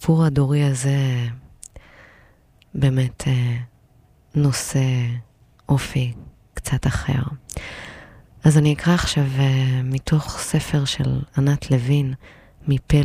הסיפור הדורי הזה באמת נושא אופי קצת אחר. אז אני אקרא עכשיו מתוך ספר של ענת לוין, מפה